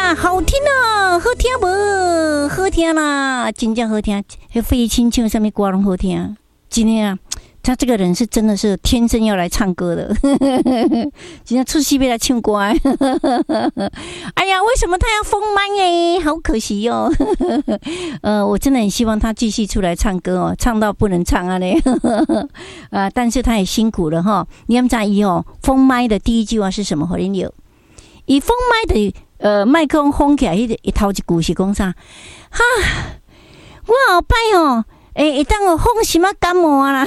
呀，好听啊，好听无？好听啦，真正好听。费清唱什么歌拢好听，今天啊。他这个人是真的是天生要来唱歌的，今天出戏被他唱歌。哎呀，为什么他要封麦耶？好可惜哟、我真的很希望他继续出来唱歌哦，唱到不能唱啊嘞。但是他也辛苦了哈。你们在意哦，封麦的第一句话是什么？和你有，以封麦的麦克风封起来，一头一句是讲啥？哈，我后摆哦。当我放什么感冒啊啦？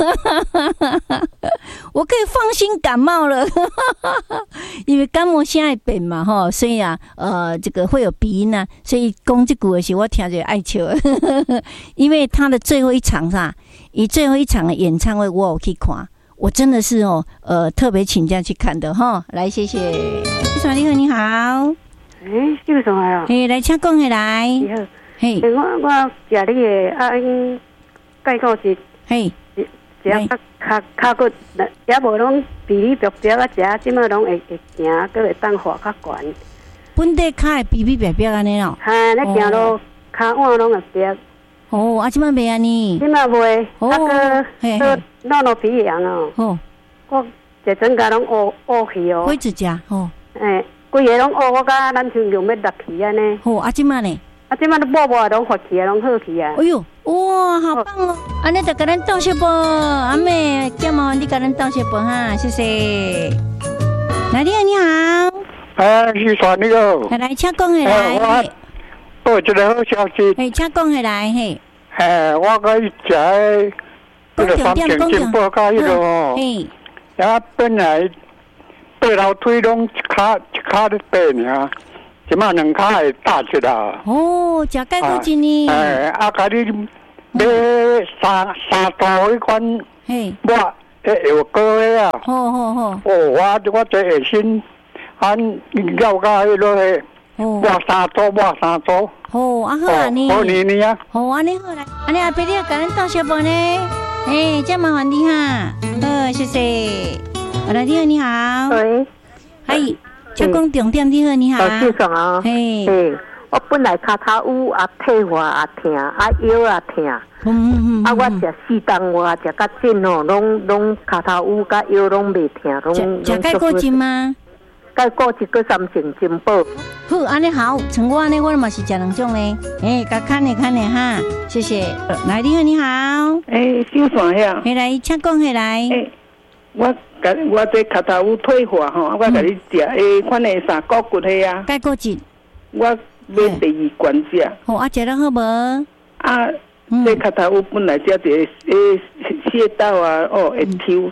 我可以放心感冒了，因为感冒现在变嘛哈，所以啊，这个会有鼻音啊，所以讲这句的时候我听着爱笑，因为他的最后一场以最后一场的演唱会我有去看，我真的是特别请假去看的哈。来，谢谢，你好，你好， 这个什么啊？ 来，请讲下来。嘿， 我食你的因介绍是嘿， 食较个也无拢比比白白啊食，即马拢会行，佫会当滑较悬。 本地卡会比比白白安尼咯？ 哈，咱行路骹腕拢会白。 哦，即马袂安尼？ 即马袂，佫弄皮痒哦。哦，我一整家拢乌去哦。 几只只？哦。 规个拢乌，我甲咱像用要落去安尼。 哦，即马呢？ 即马都摸拢发起啊，拢好去啊！ 哎呦，哇，好棒哦！安尼就甲咱道谢啵，阿妹，叫麻烦你甲咱道谢啵哈，谢谢。来，你好， 是传你好。 来，请讲下来。 我有一个好消息。 请讲下来嘿。 我可以食那个三点金箔加迄个哦。呀，本来八条腿拢一骹咧白尔。即马两骹会打出啦。 哦，食钙骨精呢？ 甲你买三度迄款，我药膏的啊。好。哦，我做下身，绕到迄落去，抹三组。 好，好安尼。 好呢啊。 好安尼好来，安尼阿伯你要甲咱道谢啵呢？真麻烦你哈。好，谢谢。你好。 喂。 嗨。请讲重点，你好，你好。 谢爽啊！我本来骹头有啊，退化啊疼，啊腰啊疼。我食4顿话，食较紧哦，拢骹头有甲腰拢袂疼，拢。 食钙骨精吗？ 钙骨精个3成金宝。 好，安尼好，像我安尼，我嘛是食2种嘞。甲看咧哈，谢谢。来，你好。 小爽呀。 来，请讲下来。 我这脚头有退化吼，我甲你食款的3个骨迄啊。 钙骨精。 我买第2罐食。 好，食得好无？ 这脚头有本来食一个泻道啊，会抽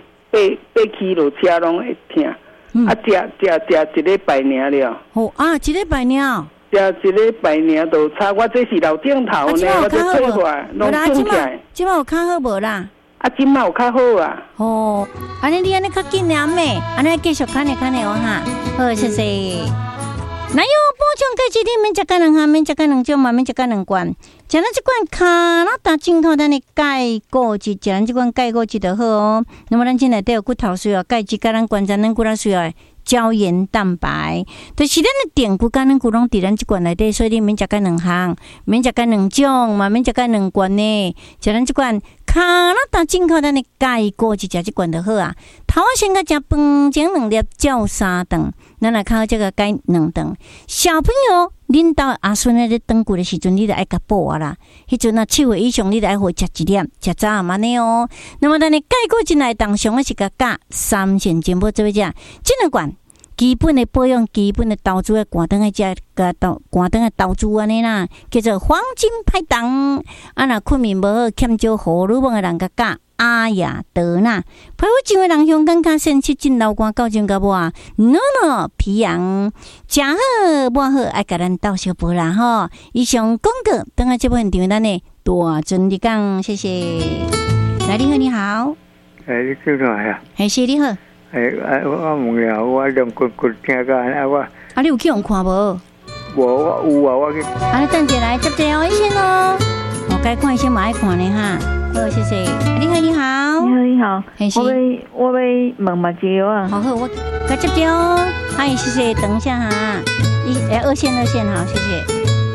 ，8起落车拢会疼。食一礼拜尔了。 好一礼拜尔。 食一礼拜尔就差，我这是老镜头呢，我这退化拢肿起来。 即摆有较好无啦？ 即摆有较好啊。 哦，安尼你安尼较紧了妹，安尼继续看咧哦哈。好，谢谢。哪有补充钙质的？免食干2项，免食干2种嘛，免食干2罐。食咱这罐卡拉达进口咱的钙骨质，食咱这罐钙骨质就好哦。那么咱现在都有骨头需要钙质，甲咱关节咱骨头需要胶原蛋白，就是咱的电骨甲咱骨拢伫咱这罐内底，所以你免食干2项，免食干2种嘛，免食干2罐呢。食咱这罐卡拉达进口咱的钙骨质，食这罐就好啊。头先甲食饭前2粒，照3顿，咱来靠这个钙2顿。小朋友，恁兜阿孙咧长骨的时阵，你就爱甲补啊啦。迄阵啊7岁以上，你就爱互食1粒，食早暗安尼哦。那么咱的钙骨质内当上的是甲钾3成金宝做伙食，这2罐基本的保养，基本的投资的寒灯的食，甲寒灯的投资安尼啦，叫做黄金拍档。若困眠无好，欠少荷尔蒙的人甲钾。阿雅德纳，皮肤上的人香感较sensitive，进流汗到前甲无啊，皮痒，食好无好，爱甲咱道小波啦吼。以上广告，等下这部分场咱的大尊你讲，谢谢。来，你好。 你叫啥呀？ 是你好。 我问下，我两骨听个我。 你有去用看无？ 无，我有啊，我去。 你等下来接一下先咯。该看先嘛爱看呢哈。好，谢谢。你好。 你好。我要问目镜啊。 好，我该接哦。嗨，谢谢，等一下哈。 二线好，谢谢。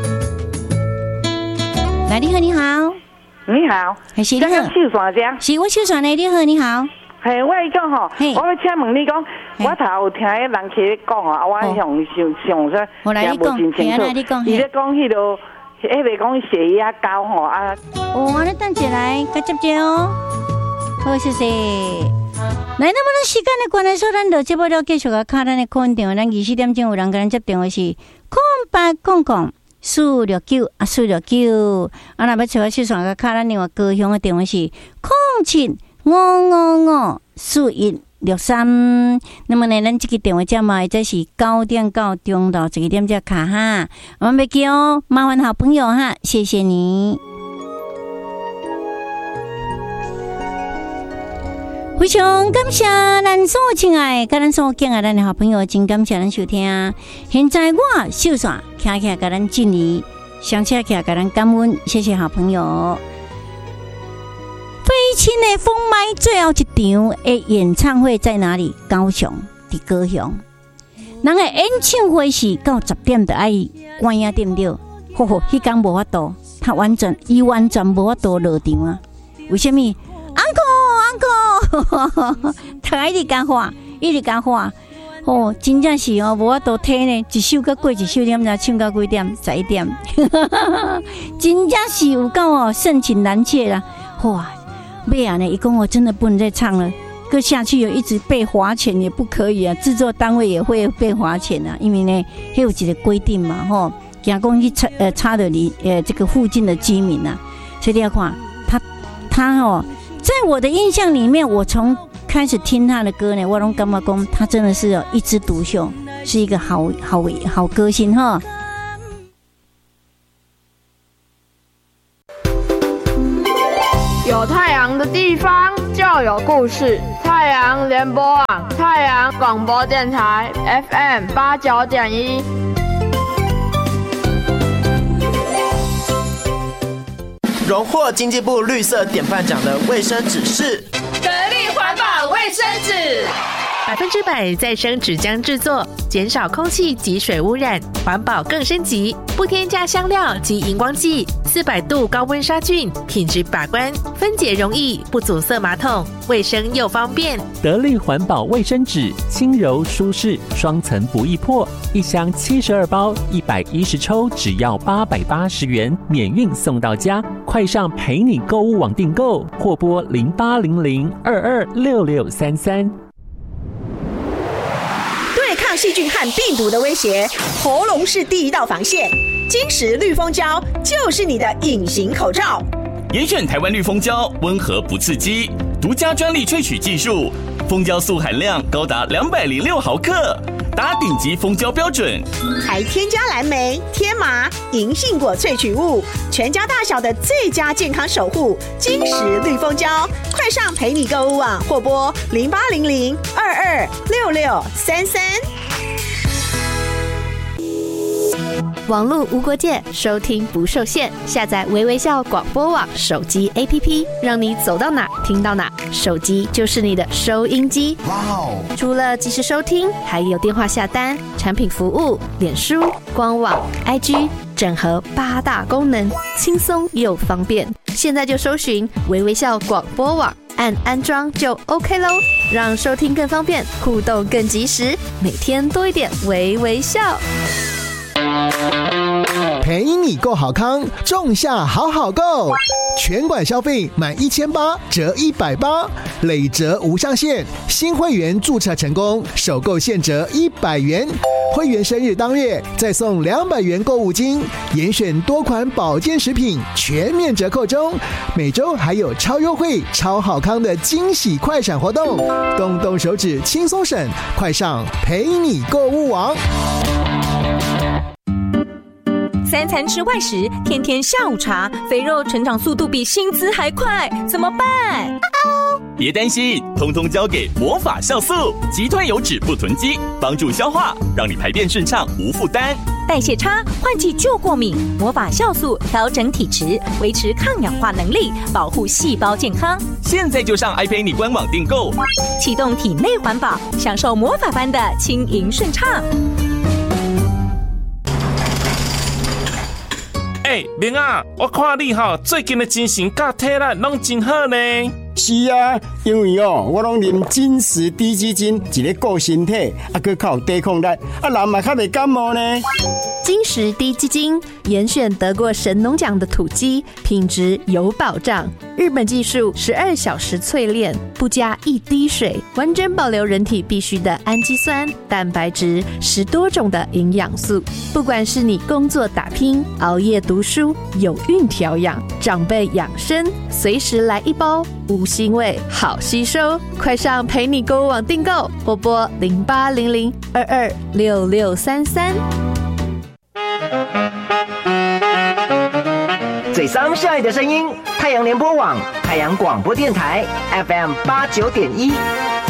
来，你好，你好， 你好， 是你好， 秀山这样， 是我秀山的，你好，你好。 嘿，我跟你讲吼，我要请问你讲，我头有听人去讲啊，我想说， 我来你讲， 你讲，伊咧讲迄落，个讲血压高吼啊。 我来等下来，该接接哦。好，谢谢。来，那么咱时间的关系，咱就节目了继续个卡咱的空电话，咱24点钟有人跟咱接电话是0800-469469，那要找我秀山个卡咱另外高雄的电话是0755541163。那么呢，咱这个电话号码这是9点到中到12点才卡哈，我们别记哦，麻烦好朋友哈，谢谢你。非常感谢咱所亲爱跟咱所敬爱咱的好朋友，真感谢咱收听。现在我秀山徛起来跟咱敬礼，上车起来跟咱感恩，谢谢好朋友。飞亲的封麦最后一场的演唱会在哪里？高雄，伫高雄。人的演唱会是到10点就爱关啊，对不对？迄天无法度，伊完全无法度落场啊。为什么？uncle，他一直讲话，真正是无法度听呢，一首歌过一首点，才唱到几点？11点，真正是有够盛情难却啦！哇，妹啊呢，伊讲我真的不能再唱了，搁下去有一直被罚钱也不可以啊，制作单位也会被罚钱啊，因为呢，还有一个规定嘛，惊讲去插的你这个附近的居民啊，所以你要看他在我的印象里面，我从开始听他的歌呢，我拢感觉讲他真的是一枝独秀，是一个好歌星哈。 有太阳的地方就有故事，太阳联播网，太阳广播电台 FM89.1。 荣获经济部绿色典范奖的卫生纸是得力环保卫生纸 ，100%再生纸浆制作，减少空气及水污染，环保更升级，不添加香料及荧光剂，400度高温杀菌，品质把关，分解容易，不阻塞马桶，卫生又方便。 得力环保卫生纸，轻柔舒适，双层不易破，一箱72包，110抽，只要880元，免运送到家。快上陪你购物网订购，或拨0800226633。 对抗细菌和病毒的威胁，喉咙是第一道防线。金石绿蜂胶就是你的隐形口罩。 严选台湾绿蜂胶，温和不刺激，独家专利萃取技术，蜂胶素含量高达206毫克，达顶级蜂胶标准， 还添加蓝莓、天麻、银杏果萃取物，全家大小的最佳健康守护。金石绿蜂胶，快上陪你购物网或拨0800226633。 网络无国界，收听不受限。下载微微笑广播网手机 APP， 让你走到哪听到哪，手机就是你的收音机。哇哦！除了即时收听，还有电话下单、产品服务、脸书、官网、IG， 整合8大功能，轻松又方便。现在就搜寻微微笑广播网，按安装就 OK 咯，让收听更方便，互动更及时，每天多一点微微笑。 陪你购好康，仲夏好好购，全馆消费满1800折180，累折无上限。新会员注册成功，首购现折100元。会员生日当月再送200元购物金，严选多款保健食品全面折扣中。每周还有超优惠、超好康的惊喜快闪活动，动动手指轻松省，快上陪你购物网。 3餐吃外食，天天下午茶，肥肉成长速度比薪资还快，怎么办？ 别担心，通通交给魔法酵素，击退油脂不囤积，帮助消化，让你排便顺畅无负担。 代谢差，换季就过敏，魔法酵素调整体质，维持抗氧化能力，保护细胞健康。 现在就上爱陪你官网订购， 启动体内环保，享受魔法般的轻盈顺畅。 明啊，我看你最近的精神甲体力拢真好呢。 是啊，因为我拢啉金石低基金，一个顾身体，佮较有抵抗力，人嘛较袂感冒呢。 金石低基金严选得过神农奖的土鸡，品质有保障。日本技术12小时淬炼，不加一滴水，完整保留人体必需的氨基酸、蛋白质，10多种的营养素。不管是你工作打拼、熬夜读书、有孕调养、长辈养生，随时来一包，无腥味，好吸收。快上陪你购物网订购，或拨0800226633。 最伤晒的声音，太阳联播网、太阳广播电台 FM 89.1。